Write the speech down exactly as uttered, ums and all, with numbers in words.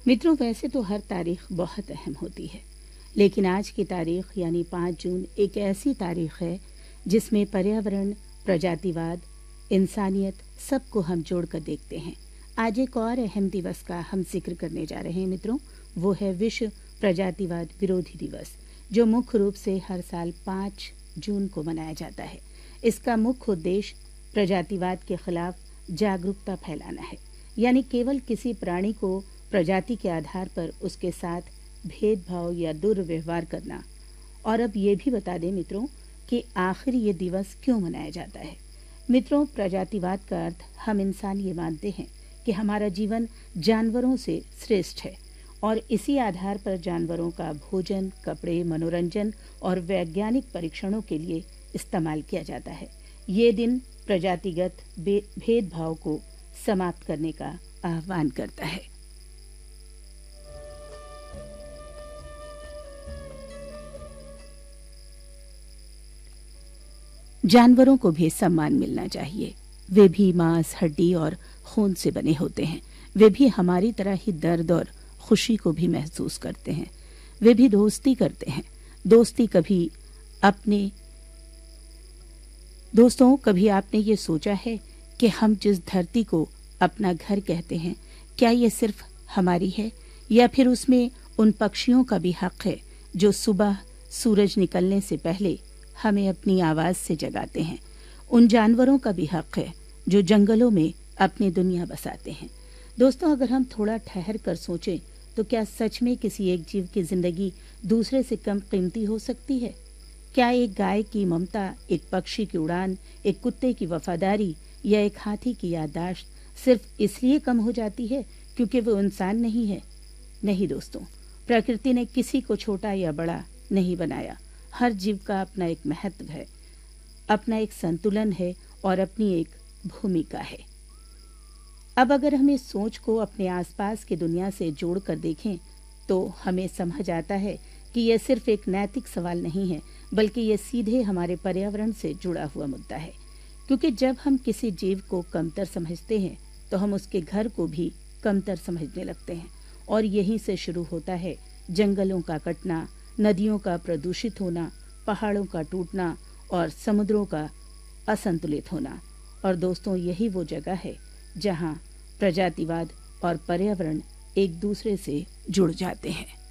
मित्रों, वैसे तो हर तारीख बहुत अहम होती है, लेकिन आज की तारीख यानी पाँच जून एक ऐसी तारीख है जिसमें पर्यावरण, प्रजातिवाद, इंसानियत सबको हम जोड़कर देखते हैं। आज एक और अहम दिवस का हम जिक्र करने जा रहे हैं मित्रों, वो है विश्व प्रजातिवाद विरोधी दिवस, जो मुख्य रूप से हर साल पाँच जून को मनाया जाता है। इसका मुख्य उद्देश्य प्रजातिवाद के खिलाफ जागरूकता फैलाना है, यानी केवल किसी प्राणी को प्रजाति के आधार पर उसके साथ भेदभाव या दुर्व्यवहार करना। और अब ये भी बता दें मित्रों कि आखिर ये दिवस क्यों मनाया जाता है। मित्रों, प्रजातिवाद का अर्थ हम इंसान ये मानते हैं कि हमारा जीवन जानवरों से श्रेष्ठ है और इसी आधार पर जानवरों का भोजन, कपड़े, मनोरंजन और वैज्ञानिक परीक्षणों के लिए इस्तेमाल किया जाता है। ये दिन प्रजातिगत भेदभाव को समाप्त करने का आह्वान करता है। जानवरों को भी सम्मान मिलना चाहिए। वे भी मांस, हड्डी और खून से बने होते हैं। वे भी हमारी तरह ही दर्द और खुशी को भी महसूस करते हैं। वे भी दोस्ती करते हैं। दोस्ती कभी अपने दोस्तों कभी आपने ये सोचा है कि हम जिस धरती को अपना घर कहते हैं, क्या ये सिर्फ हमारी है या फिर उसमें उन पक्षियों का भी हक है जो सुबह सूरज निकलने से पहले हमें अपनी आवाज से जगाते हैं। उन जानवरों का भी हक है जो जंगलों में अपनी दुनिया बसाते हैं। दोस्तों, अगर हम थोड़ा ठहर कर सोचें तो क्या सच में किसी एक जीव की जिंदगी दूसरे से कम कीमती हो सकती है? क्या एक गाय की ममता, एक पक्षी की उड़ान, एक कुत्ते की वफादारी या एक हाथी की याददाश्त सिर्फ इसलिए कम हो जाती है क्योंकि वो इंसान नहीं है? नहीं दोस्तों, प्रकृति ने किसी को छोटा या बड़ा नहीं बनाया। हर जीव का अपना एक महत्व है, अपना एक संतुलन है और अपनी एक भूमिका है। अब अगर हम इस सोच को अपने आसपास की दुनिया से जोड़कर देखें तो हमें समझ आता है कि यह सिर्फ एक नैतिक सवाल नहीं है, बल्कि यह सीधे हमारे पर्यावरण से जुड़ा हुआ मुद्दा है। क्योंकि जब हम किसी जीव को कमतर समझते हैं तो हम उसके घर को भी कमतर समझने लगते हैं और यहीं से शुरू होता है जंगलों का कटना, नदियों का प्रदूषित होना, पहाड़ों का टूटना और समुद्रों का असंतुलित होना। और दोस्तों, यही वो जगह है जहां प्रजातिवाद और पर्यावरण एक दूसरे से जुड़ जाते हैं।